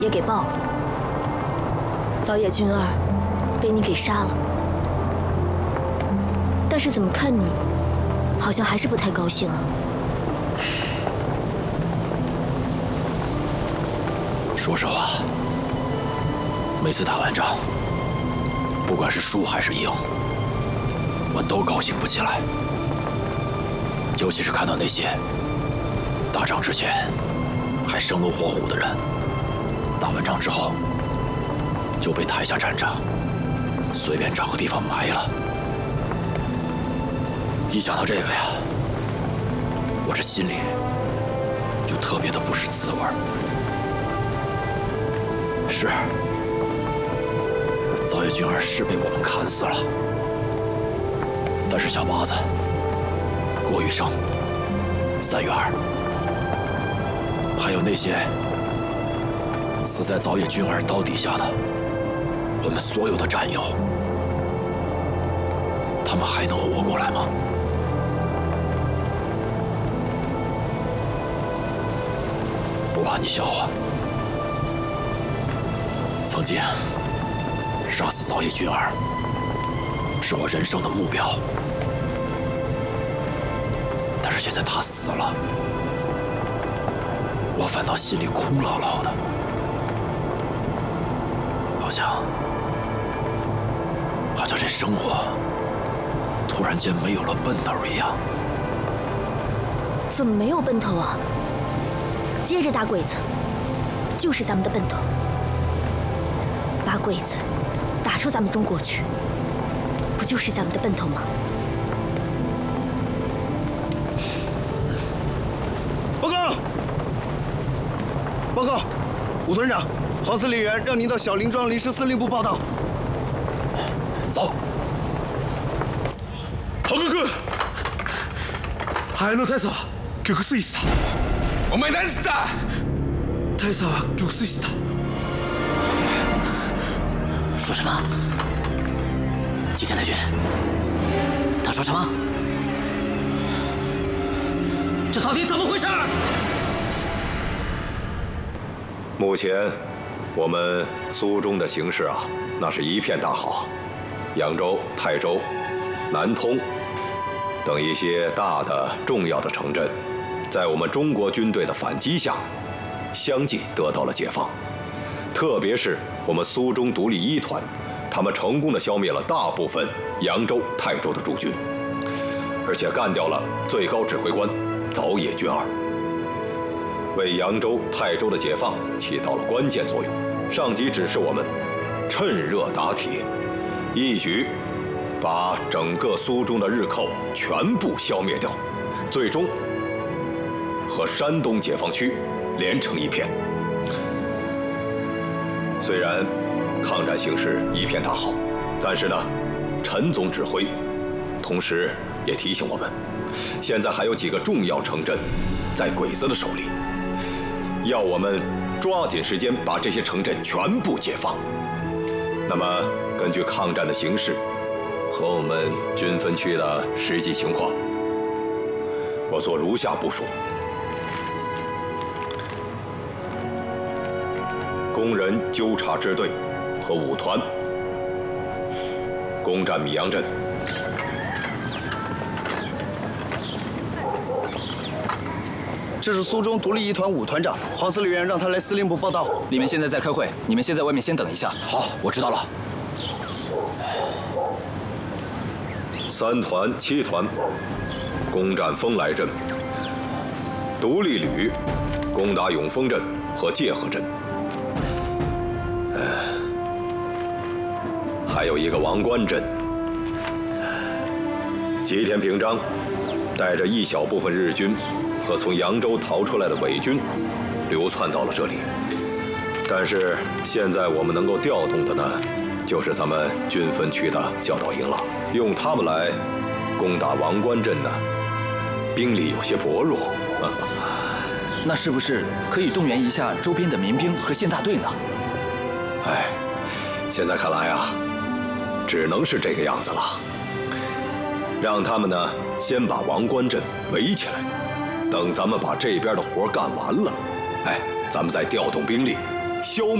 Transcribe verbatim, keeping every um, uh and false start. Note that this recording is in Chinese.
也给报了，早野君二被你给杀了。但是怎么看你，好像还是不太高兴啊。 说实话，每次打完仗，不管是输还是赢，我都高兴不起来。尤其是看到那些打仗之前还生龙活虎的人，打完仗之后就被台下战场随便找个地方埋了。一想到这个呀，我这心里就特别的不是滋味。是，早野君二是被我们砍死了，但是小八子、郭雨生、三元儿，还有那些死在早野君二刀底下的我们所有的战友，他们还能活过来吗？不怕你笑话，曾经杀死早野君二是我人生的目标，但是现在他死了，我反倒心里空落落的，好像好像这生活突然间没有了奔头一样。 怎么没有奔头啊？接着打鬼子，就是咱们的奔头。把鬼子打出咱们中国去，不就是咱们的奔头吗？ 报告！报告！武团长，黄司令员让您到小林庄临时司令部报道。 走。 黄哥哥，海の大佐は玉水した。お前何した？大佐は玉水した。 说什么？吉田太君，他说什么？这到底怎么回事？ 目前，我们苏中的形势啊，那是一片大好。扬州、泰州、南通等一些大的重要的城镇，在我们中国军队的反击下，相继得到了解放。特别是我们苏中独立一团，他们成功地消灭了大部分扬州、泰州的驻军，而且干掉了最高指挥官早野君二，为扬州、泰州的解放起到了关键作用。上级指示我们趁热打铁，一举把整个苏中的日寇全部消灭掉，最终和山东解放区连成一片。虽然抗战形势一片大好，但是呢，陈总指挥同时也提醒我们，现在还有几个重要城镇在鬼子的手里，要我们抓紧时间把这些城镇全部解放。那么根据抗战的形势和我们军分区的实际情况，我做如下部署：工人纠察支队和五团攻占米阳镇。 这是苏中独立一团五团长黄司令员让他来司令部报道。 你们现在在开会，你们先在外面先等一下。 好，我知道了。 三团、七团攻占丰来镇，独立旅攻打永丰镇和界河镇。还有一个王关镇，吉田平章带着一小部分日军和从扬州逃出来的伪军流窜到了这里。但是现在我们能够调动的呢，就是咱们军分区的教导营了。用他们来攻打王关镇呢，兵力有些薄弱。 那是不是可以动员一下周边的民兵和县大队呢？ 哎，现在看来啊，只能是这个样子了。让他们呢先把王关镇围起来，等咱们把这边的活干完了，哎，咱们再调动兵力消灭。